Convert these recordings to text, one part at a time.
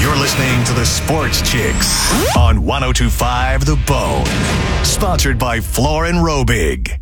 You're listening to the Sports Chicks on 102.5 The Bone. Sponsored by Floor & Robig.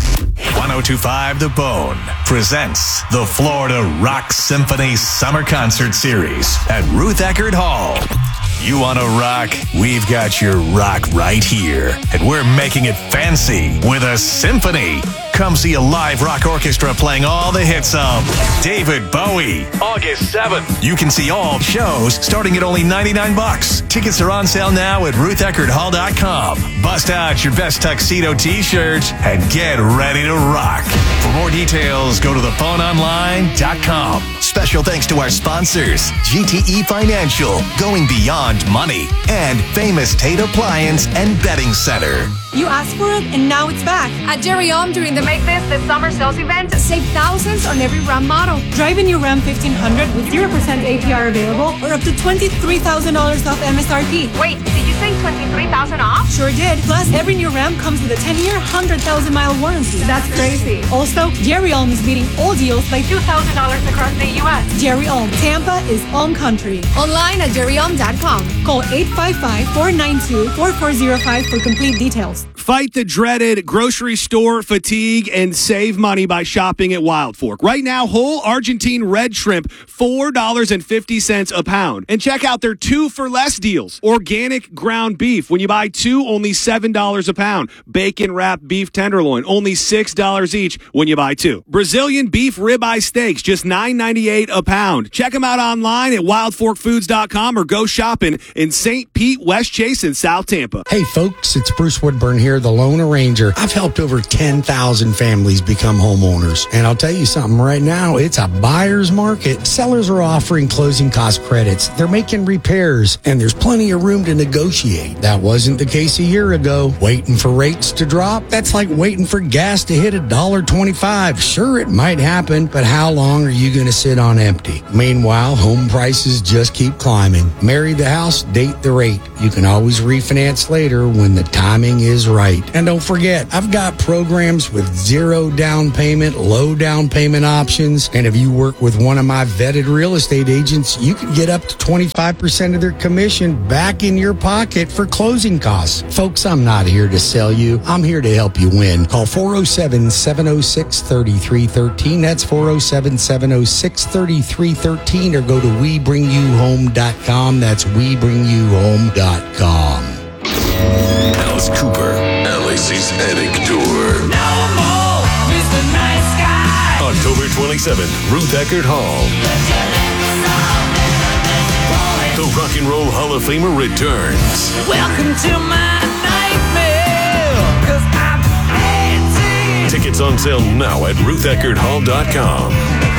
102.5 The Bone presents the Florida Rock Symphony Summer Concert Series at Ruth Eckerd Hall. You want to rock? We've got your rock right here. And we're making it fancy with a symphony. Come see a live rock orchestra playing all the hits of David Bowie. August 7th. You can see all shows starting at only $99. Tickets are on sale now at rutheckerdhall.com. Bust out your best tuxedo t-shirts and get ready to rock. For more details, go to theboneonline.com. Special thanks to our sponsors, GTE Financial, going beyond money, and Famous Tate Appliance and Bedding Center. You asked for it, and now it's back. At Jerry Om during the Make This Summer Sales Event, save thousands on every Ram model. Drive in your Ram 1500 with 0% APR available or up to $23,000 off MSRP. Wait, did you say $23,000 off? Sure did. Plus, every new Ram comes with a 10-year, 100,000-mile warranty. That's crazy. Also, Jerry Om is beating all deals by $2,000 across the U.S. Jerry Om. Tampa is Om Country. Online at jerryom.com. Call 855-492-4405 for complete details. Fight the dreaded grocery store fatigue and save money by shopping at Wild Fork. Right now, whole Argentine red shrimp, $4.50 a pound. And check out their 2 for less deals. Organic ground beef. When you buy 2, only $7 a pound. Bacon wrapped beef tenderloin, only $6 each when you buy 2. Brazilian beef ribeye steaks, just $9.98 a pound. Check them out online at wildforkfoods.com or go shopping in St. Pete, West Chase, and South Tampa. Hey folks, it's Bruce Woodburn here, the Lone Arranger. I've helped over 10,000 families become homeowners. And I'll tell you something right now, it's a buyer's market. Sellers are offering closing cost credits. They're making repairs, and there's plenty of room to negotiate. That wasn't the case a year ago. Waiting for rates to drop? That's like waiting for gas to hit $1.25. Sure, it might happen, but how long are you going to sit on empty? Meanwhile, home prices just keep climbing. Marry the house, date the rate. You can always refinance later when the timing is right. And don't forget, I've got programs with 0 down payment, low down payment options. And if you work with one of my vetted real estate agents, you can get up to 25% of their commission back in your pocket for closing costs. Folks, I'm not here to sell you. I'm here to help you win. Call 407-706-3313. That's 407-706-3313, or go to WeBringYouHome.com. That's WeBringYouHome.com. Alice Cooper, LAC's Attic Tour. No more Mr. Nice Guy. October 27th, Ruth Eckerd Hall. The Rock and Roll Hall of Famer returns. Welcome to my nightmare, 'cause I'm 18. Tickets on sale now at rutheckerdhall.com.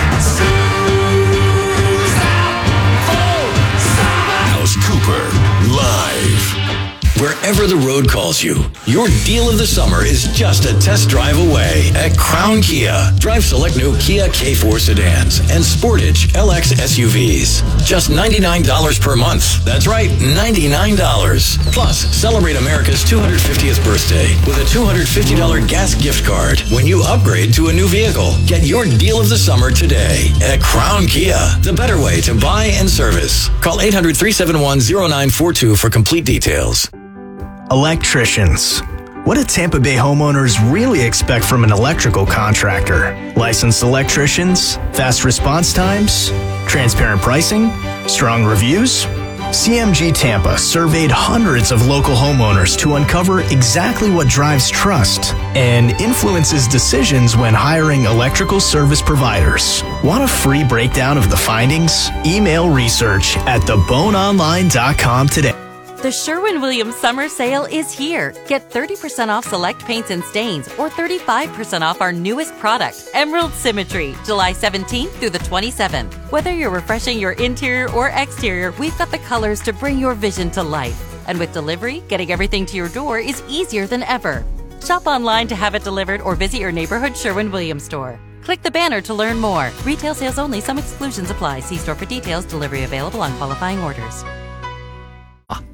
Alice Cooper, live. Wherever the road calls you, your deal of the summer is just a test drive away at Crown Kia. Drive select new Kia K4 sedans and Sportage LX SUVs. Just $99 per month. That's right, $99. Plus, celebrate America's 250th birthday with a $250 gas gift card when you upgrade to a new vehicle. Get your deal of the summer today at Crown Kia. The better way to buy and service. Call 800-371-0942 for complete details. Electricians. What do Tampa Bay homeowners really expect from an electrical contractor? Licensed electricians? Fast response times? Transparent pricing? Strong reviews? CMG Tampa surveyed hundreds of local homeowners to uncover exactly what drives trust and influences decisions when hiring electrical service providers. Want a free breakdown of the findings? Email research at theboneonline.com today. The Sherwin-Williams Summer Sale is here. Get 30% off select paints and stains or 35% off our newest product, Emerald Symmetry, July 17th through the 27th. Whether you're refreshing your interior or exterior, we've got the colors to bring your vision to life. And with delivery, getting everything to your door is easier than ever. Shop online to have it delivered or visit your neighborhood Sherwin-Williams store. Click the banner to learn more. Retail sales only. Some exclusions apply. See store for details. Delivery available on qualifying orders.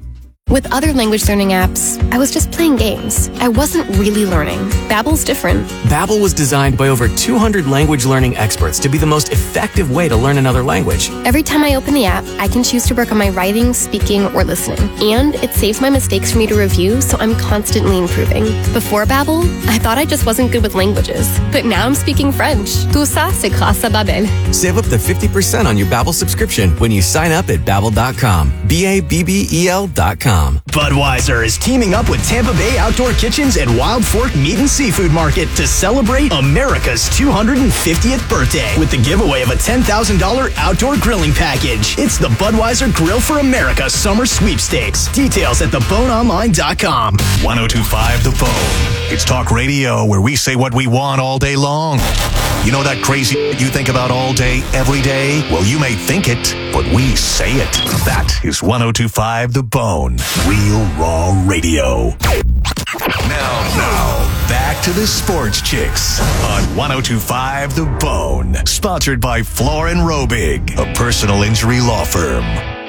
With other language learning apps, I was just playing games. I wasn't really learning. Babbel's different. Babbel was designed by over 200 language learning experts to be the most effective way to learn another language. Every time I open the app, I can choose to work on my writing, speaking, or listening. And it saves my mistakes for me to review, so I'm constantly improving. Before Babbel, I thought I just wasn't good with languages. But now I'm speaking French. Tout ça, c'est grâce à Babbel. Save up to 50% on your Babbel subscription when you sign up at Babbel.com. Babbel.com. Budweiser is teaming up with Tampa Bay Outdoor Kitchens and Wild Fork Meat and Seafood Market to celebrate America's 250th birthday with the giveaway of a $10,000 outdoor grilling package. It's the Budweiser Grill for America Summer Sweepstakes. Details at theboneonline.com. 102.5 The Bone. It's talk radio where we say what we want all day long. You know that crazy you think about all day, every day? Well, you may think it, but we say it. That is 102.5 The Bone. Real raw radio. Now, back to the Sports Chicks on 102.5 The Bone. Sponsored by Floor & Robig, a personal injury law firm.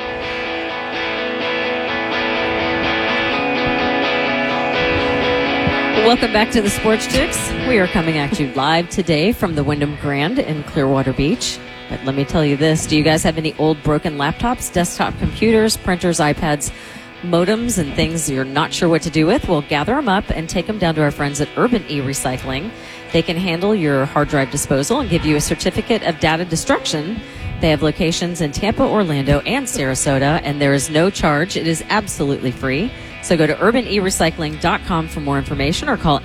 Welcome back to the Sports Chicks. We are coming at you live today from the Wyndham Grand in Clearwater Beach. But let me tell you this. Do you guys have any old broken laptops, desktop computers, printers, iPads, modems, and things you're not sure what to do with? Well, gather them up and take them down to our friends at Urban E-Recycling. They can handle your hard drive disposal and give you a certificate of data destruction. They have locations in Tampa, Orlando, and Sarasota, and there is no charge. It is absolutely free. So go to urbanerecycling.com for more information or call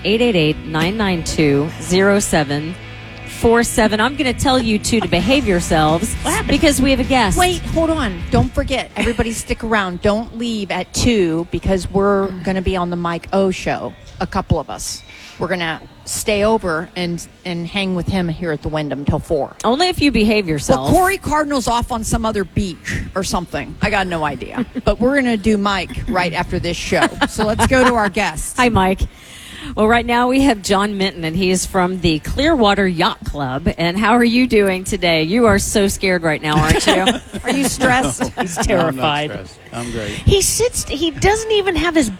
888-992-0747. I'm going to tell you two to behave yourselves because we have a guest. Wait, hold on. Don't forget. Everybody stick around. Don't leave at 2 because we're going to be on the Mike O show, a couple of us. We're going to stay over and hang with him here at the Wyndham till 4. Only if you behave yourself. Well, Corey Cardinal's off on some other beach or something. I got no idea. But we're going to do Mike right after this show. So let's go to our guests. Hi, Mike. Well, right now we have John Minton, and he is from the Clearwater Yacht Club. And how are you doing today? You are so scared right now, aren't you? Are you stressed? He's terrified. I'm not stressed. I'm great. He doesn't even have his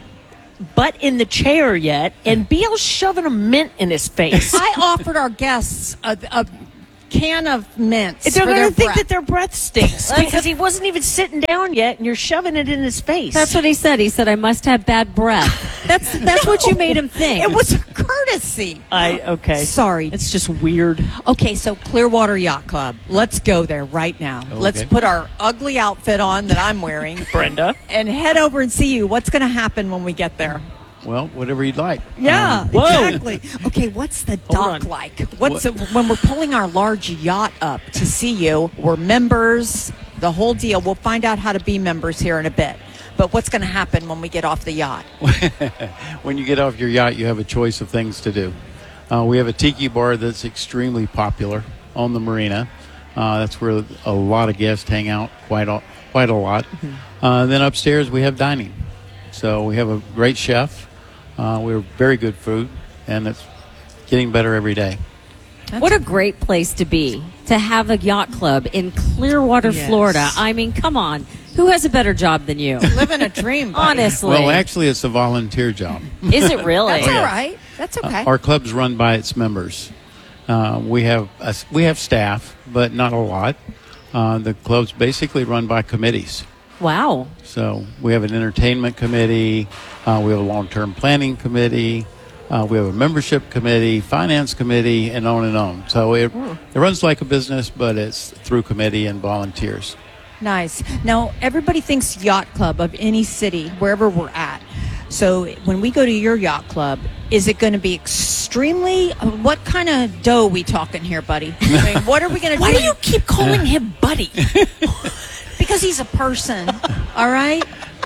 butt in the chair yet, and Beal's shoving a mint in his face. I offered our guests a can of mints. They're going to think that their breath stinks because he wasn't even sitting down yet, and you're shoving it in his face. That's what he said. He said, I must have bad breath. That's No, what you made him think. It was a courtesy. Okay. Sorry. It's just weird. Okay, so Clearwater Yacht Club. Let's go there right now. Okay. Let's put our ugly outfit on that I'm wearing, Brenda, and head over and see you. What's going to happen when we get there? Well, whatever you'd like. Yeah, Whoa. exactly. Okay, what's the dock like? When we're pulling our large yacht up to see you? We're members, the whole deal. We'll find out how to be members here in a bit. But what's going to happen when we get off the yacht? When you get off your yacht, you have a choice of things to do. We have a tiki bar that's extremely popular on the marina. That's where a lot of guests hang out, quite a lot. Mm-hmm. Then upstairs, we have dining. So we have a great chef. We're very good food, and it's getting better every day. What a great place to be, to have a yacht club in Clearwater, Yes. Florida. I mean, come on. Who has a better job than you? Living a dream, buddy. Honestly. Well, actually, it's a volunteer job. Is it really? That's all right. That's okay. Our club's run by its members. We have staff, but not a lot. The club's basically run by committees. Wow. So we have an entertainment committee, we have a long-term planning committee, we have a membership committee, finance committee, and on and on. So it runs like a business, but it's through committee and volunteers. Nice. Now, everybody thinks yacht club of any city, wherever we're at. So when we go to your yacht club, is it going to be extremely, what kind of dough are we talking here, buddy? I mean, what are we going to do? Why do you keep calling him buddy? Because he's a person, all right?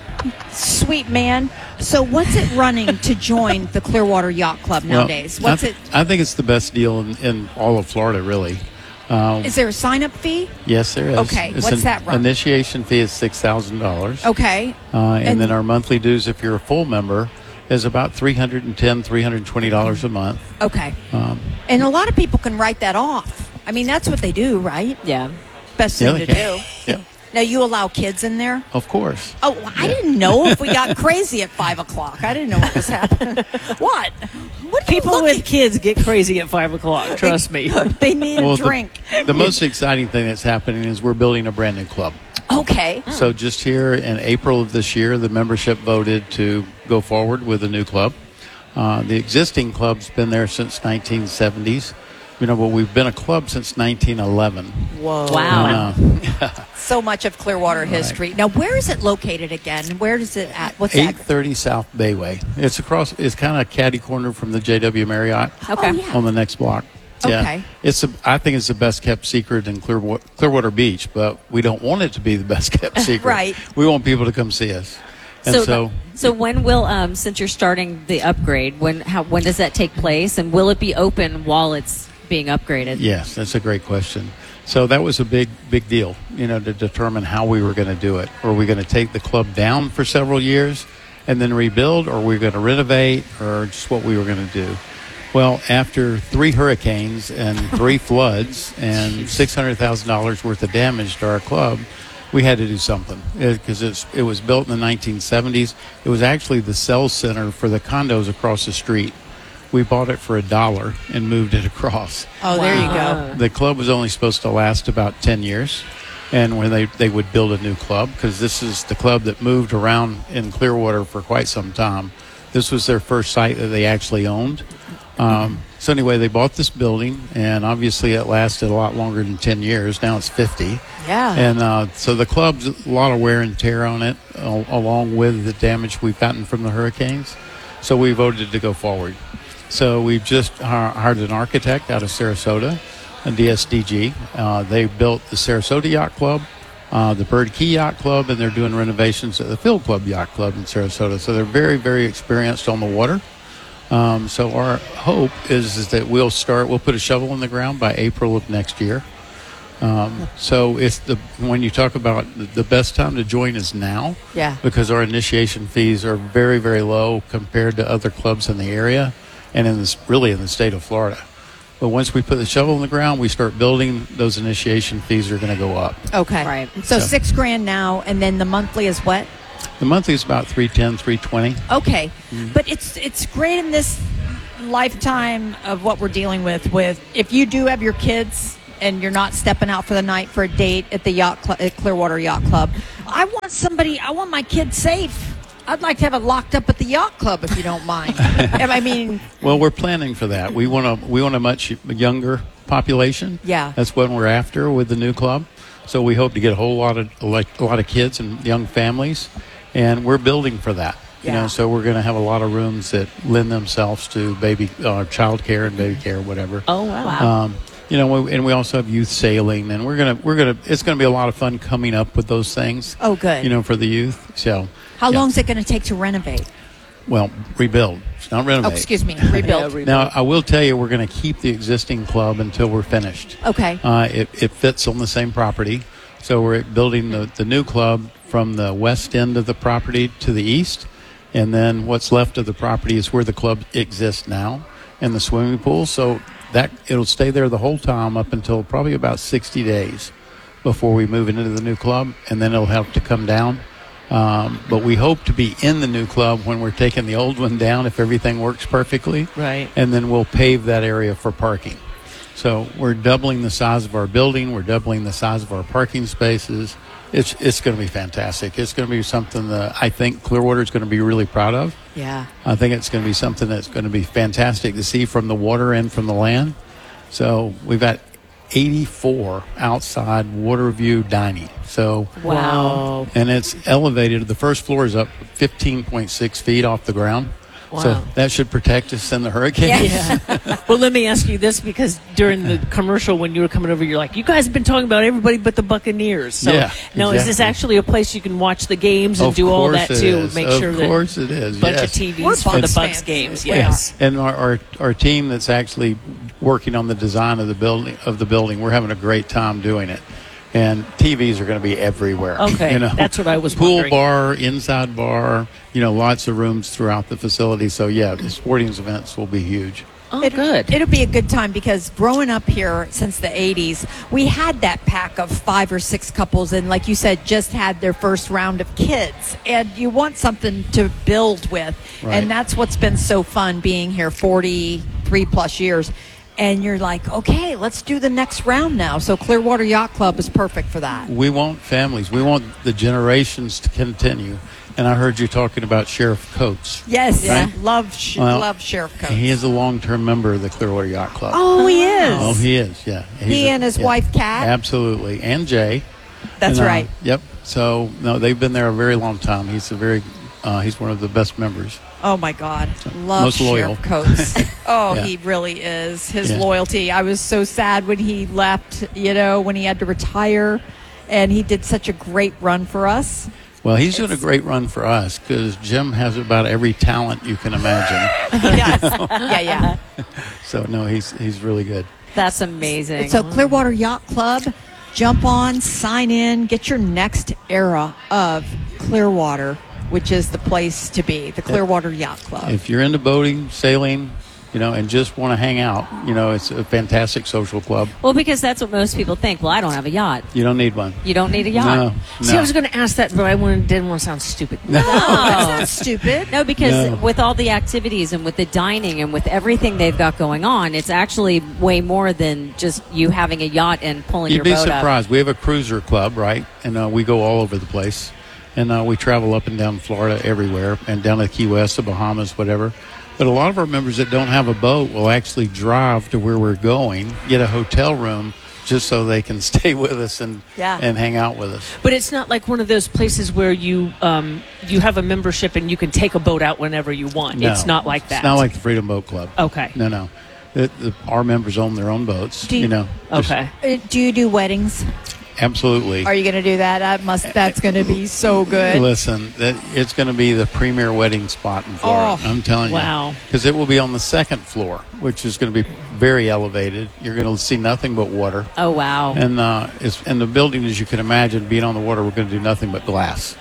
Sweet man. So what's it running to join the Clearwater Yacht Club nowadays? Well, I think it's the best deal in all of Florida, really. Is there a sign-up fee? Yes, there is. Okay, what's that run? Initiation fee is $6,000. Okay. And then our monthly dues, if you're a full member, is about $310, $320 a month. Okay. And a lot of people can write that off. I mean, that's what they do, right? Yeah. Best Yeah, thing they to can. do. Yeah. Now, you allow kids in there? Of course. Oh, I didn't know if we got crazy at 5 o'clock. I didn't know what was happening. What? People with kids get crazy at 5 o'clock. Trust me. They need a drink. The most exciting thing that's happening is we're building a brand new club. Okay. So just here in April of this year, the membership voted to go forward with a new club. The existing club's been there since 1970s. But we've been a club since 1911. Whoa. Wow. So much of Clearwater history. Now, where is it located again? Where is it at? What's that? 830 South Bayway. It's kind of catty corner from the JW Marriott. Okay. Oh, yeah. On the next block. Okay. I think it's the best kept secret in Clearwater Beach, but we don't want it to be the best kept secret. Right. We want people to come see us. And so when will, since you're starting the upgrade, when does that take place, and will it be open while it's being upgraded? Yes, that's a great question. So that was a big deal, to determine how we were going to do it. Were we going to take the club down for several years and then rebuild, or were we going to renovate, or just what we were going to do? Well, after 3 hurricanes and 3 floods and $600,000 worth of damage to our club, we had to do something, because it was built in the 1970s. It was actually the sales center for the condos across the street. We bought it for $1 and moved it across. Oh, there you go. The club was only supposed to last about 10 years. And when they would build a new club, because this is the club that moved around in Clearwater for quite some time. This was their first site that they actually owned. So anyway, they bought this building, and obviously it lasted a lot longer than 10 years. Now it's 50. Yeah. And so the club's a lot of wear and tear on it, along with the damage we've gotten from the hurricanes. So we voted to go forward. So we've just hired an architect out of Sarasota, a DSDG. They built the Sarasota Yacht Club, the Bird Key Yacht Club, and they're doing renovations at the Field Club Yacht Club in Sarasota. So they're very, very experienced on the water. So our hope is that we'll put a shovel in the ground by April of next year. So when you talk about the best time to join is now. Yeah. Because our initiation fees are very, very low compared to other clubs in the area and in the state of Florida. But once we put the shovel in the ground, we start building, those initiation fees are going to go up. Okay. Right. So $6,000 now, and then the monthly is what? The monthly is about $310, $320. Okay. But it's great in this lifetime of what we're dealing with if you do have your kids and you're not stepping out for the night for a date at the at Clearwater Yacht Club. I want my kids safe. I'd like to have it locked up at the yacht club, if you don't mind. I mean, well, we're planning for that. We want a much younger population. Yeah, that's what we're after with the new club. So we hope to get a lot of kids and young families, and we're building for that. Yeah. So we're going to have a lot of rooms that lend themselves to child care and baby care, whatever. Oh wow. And we also have youth sailing, and it's gonna be a lot of fun coming up with those things. Oh, good. For the youth. So. How long is it going to take to renovate? Well, rebuild. It's not renovate. Oh, excuse me, rebuild. Now, I will tell you, we're going to keep the existing club until we're finished. Okay. It fits on the same property. So we're building the new club from the west end of the property to the east. And then what's left of the property is where the club exists now, and the swimming pool. So that it'll stay there the whole time up until probably about 60 days before we move into the new club. And then it'll have to come down. But we hope to be in the new club when we're taking the old one down, if everything works perfectly. Right. And then we'll pave that area for parking. So we're doubling the size of our building. We're doubling the size of our parking spaces. It's going to be fantastic. It's going to be something that I think Clearwater is going to be really proud of. Yeah. I think it's going to be something that's going to be fantastic to see from the water and from the land. So we've got 84 outside water view dining. So wow. And it's elevated. The first floor is up 15.6 feet off the ground. Wow. So that should protect us in the hurricanes. Yeah. Well, let me ask you this, because during the commercial when you were coming over, you're like, you guys have been talking about everybody but the Buccaneers. So yeah, now, is this actually a place you can watch the games and do all that too? Make sure that of course it is. Bunch of TVs for the Bucks games. Yes. And our team that's actually working on the design of the building, we're having a great time doing it. And TVs are going to be everywhere. Okay, that's what I was Pool wondering. bar, inside bar, lots of rooms throughout the facility. So, yeah, the sporting events will be huge. Oh, good. It'll be a good time because growing up here since the 80s, we had that pack of 5 or 6 couples and, like you said, just had their first round of kids. And you want something to build with. Right. And that's what's been so fun being here 43 plus years. And you're like, okay, let's do the next round now. So Clearwater Yacht Club is perfect for that. We want families. We want the generations to continue. And I heard you talking about Sheriff Coates. Yes, right? love Sheriff Coates. He is a long-term member of the Clearwater Yacht Club. Oh, he is. Oh, he is, yeah. He and his wife, Kat. Absolutely. And Jay. That's right. Yep. So, no, they've been there a very long time. He's he's one of the best members. Oh, my God. Love Most loyal. Sheriff Coates. Oh, Yeah. he really is. His Yeah. loyalty. I was so sad when he left, when he had to retire. And he did such a great run for us. Well, he's doing a great run for us because Jim has about every talent you can imagine. Yes. Yeah. So, no, he's really good. That's amazing. So Clearwater Yacht Club, jump on, sign in, get your next era of Clearwater, which is the place to be, the Clearwater Yacht Club. If you're into boating, sailing, and just want to hang out, it's a fantastic social club. Well, because that's what most people think. Well, I don't have a yacht. You don't need one. You don't need a yacht. No. See, I was going to ask that, but I didn't want to sound stupid. No, that's not stupid. No, because No. with all the activities and with the dining and with everything they've got going on, it's actually way more than just you having a yacht and pulling You'd your be boat surprised. We have a cruiser club, right? And we go all over the place. And we travel up and down Florida everywhere and down to Key West, the Bahamas, whatever. But a lot of our members that don't have a boat will actually drive to where we're going, get a hotel room just so they can stay with us and hang out with us. But it's not like one of those places where you have a membership and you can take a boat out whenever you want. No. It's not like that. It's not like the Freedom Boat Club. Okay. No. Our members own their own boats. Okay. Do you do weddings? Absolutely. Are you going to do that? That's going to be so good. Listen, it's going to be the premier wedding spot in Florida. I'm telling you. Wow. Because it will be on the second floor, which is going to be very elevated. You're going to see nothing but water. Oh, wow. And the building, as you can imagine, being on the water, we're going to do nothing but glass.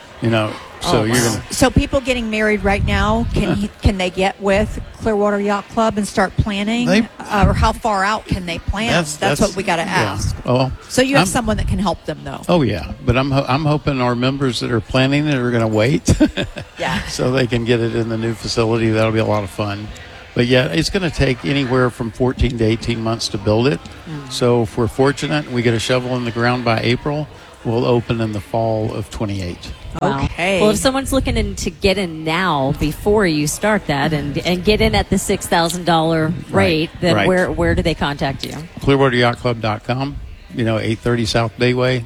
So you're going to. So people getting married right now, can they get with Clearwater Yacht Club and start planning? Or how far out can they plan? That's what we got to ask. Yeah. Well, So you have someone that can help them, though. Oh yeah, but I'm hoping our members that are planning it are going to wait. Yeah. So they can get it in the new facility. That'll be a lot of fun. But yeah, it's going to take anywhere from 14 to 18 months to build it. So if we're fortunate and we get a shovel in the ground by April, we'll open in the fall of 28. Wow. Okay. Well, if someone's looking to get in now before you start that and get in at the $6,000 rate, then right. where do they contact you? ClearwaterYachtClub.com, 830 South Bayway,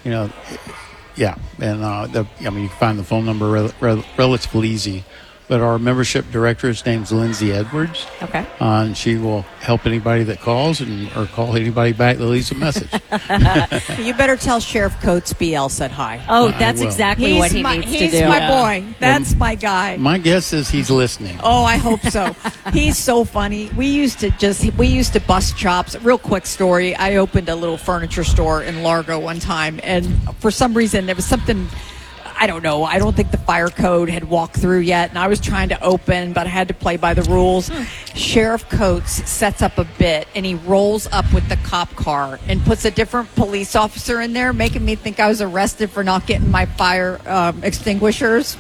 yeah. And, you can find the phone number relatively easy. But our membership director, his name's Lindsay Edwards. Okay. And she will help anybody that calls or call anybody back that leaves a message. You better tell Sheriff Coates BL said hi. Oh, I that's will. exactly what he needs to do. He's my boy. That's my guy. My guess is he's listening. Oh, I hope so. He's so funny. We used to bust chops. Real quick story. I opened a little furniture store in Largo one time, and for some reason there was something, I don't know. I don't think the fire code had walked through yet, and I was trying to open, but I had to play by the rules. Sheriff Coates sets up a bit, and he rolls up with the cop car and puts a different police officer in there, making me think I was arrested for not getting my fire extinguishers.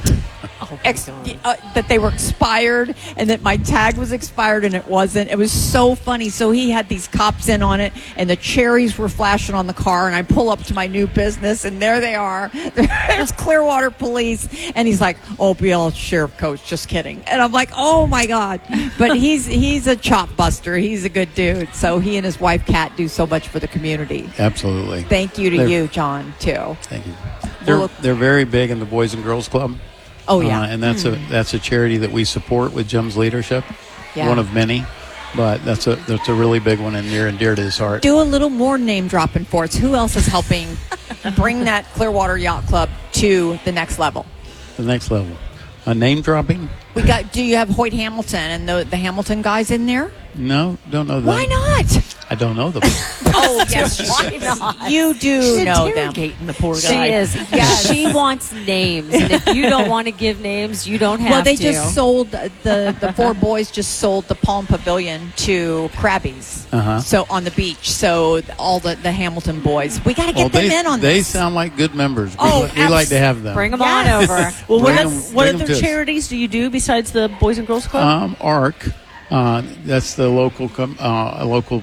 That they were expired and that my tag was expired and it wasn't. It was so funny. So he had these cops in on it and the cherries were flashing on the car, and I pull up to my new business and there they are. There's Clearwater Police, and he's like, "Oh, BL Sheriff Coates, just kidding." And I'm like, "Oh my God." But he's a chop buster. He's a good dude. So he and his wife Kat do so much for the community. Absolutely. Thank you to you, John, too. Thank you. They're very big in the Boys and Girls Club. Oh yeah, and that's a charity that we support with Jim's leadership. Yeah. One of many, but that's a really big one and near and dear to his heart. Do a little more name dropping for us. Who else is helping bring that Clearwater Yacht Club to the next level? The next level, name dropping. We got. Do you have Hoyt Hamilton and the Hamilton guys in there? No, don't know that. Why not? I don't know them. Oh, yes, Why not? you do She's know them. interrogating the poor She guy. is. Yes. She wants names. And if you don't want to give names, you don't have Well, they to. just sold the four boys just sold the Palm Pavilion to Krabby's. Uh-huh. So on the beach. So all the Hamilton boys, we got to get them in on they this. sound like good members. Oh, we like to have them. Bring them Yes. on over. Well, Bring what, 'em- what bring 'em other to us. charities do you do besides the Boys and Girls Club? ARC. That's the local.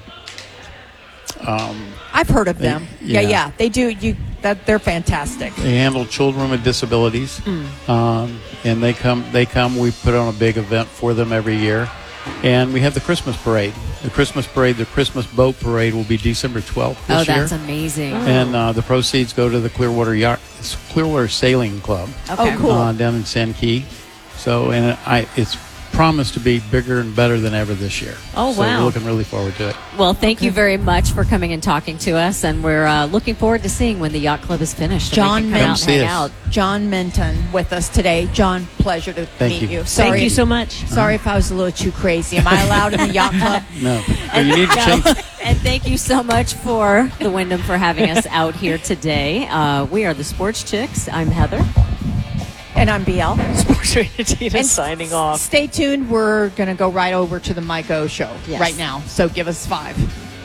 I've heard of them. Yeah. They do. They're fantastic. They handle children with disabilities, and they come. We put on a big event for them every year, and we have the Christmas parade. The Christmas boat parade will be December 12th this year. That's amazing. And the proceeds go to the Clearwater Sailing Club. Okay. Oh, cool. Down in San Key. So, and it's promised to be bigger and better than ever this year. Oh, so wow. we're looking really forward to it. Well, thank you very much for coming and talking to us, and we're looking forward to seeing when the yacht club is finished. and we John can come out and hang out. John Menton with us today. John, pleasure to Thank meet you. you. Sorry, Thank you so much. Sorry if I was a little too crazy. Am I allowed in the yacht club? No, but you need to change. And thank you so much for the Wyndham for having us out here today. We are the Sports Chicks. I'm Heather. And I'm BL. Sports Radio Tina signing off. Stay tuned. We're going to go right over to the Mike O show right now. So give us 5.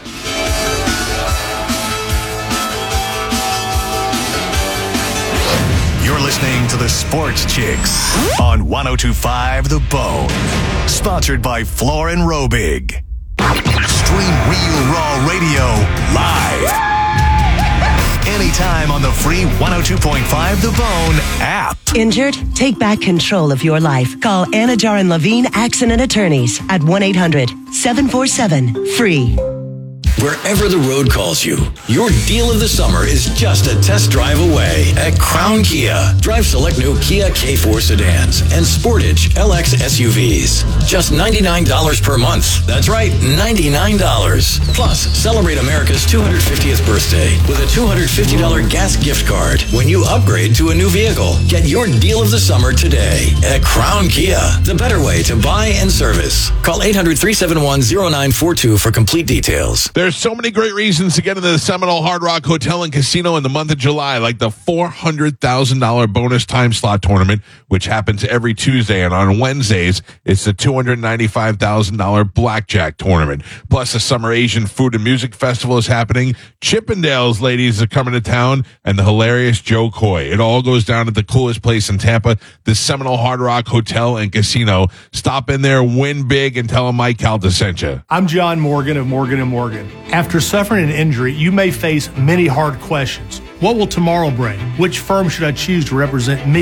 You're listening to the Sports Chicks on 102.5 The Bone. Sponsored by Floor and Robig. Stream Real Raw Radio live. Anytime on the free 102.5 The Bone app. Injured? Take back control of your life. Call Anajar and Levine Accident Attorneys at 1-800-747-FREE. Wherever the road calls you, your deal of the summer is just a test drive away at Crown Kia. Drive select new Kia K4 sedans and Sportage LX SUVs. Just $99 per month. That's right, $99. Plus, celebrate America's 250th birthday with a $250 gas gift card when you upgrade to a new vehicle. Get your deal of the summer today at Crown Kia. The better way to buy and service. Call 800-371-0942 for complete details. There's so many great reasons to get into the Seminole Hard Rock Hotel and Casino in the month of July, like the $400,000 bonus time slot tournament, which happens every Tuesday. And on Wednesdays, it's the $295,000 blackjack tournament. Plus, the Summer Asian Food and Music Festival is happening. Chippendales ladies are coming to town, and the hilarious Joe Coy. It all goes down at the coolest place in Tampa, the Seminole Hard Rock Hotel and Casino. Stop in there, win big, and tell them Mike Calda sent you. I'm John Morgan of Morgan & Morgan. After suffering an injury, you may face many hard questions. What will tomorrow bring? Which firm should I choose to represent me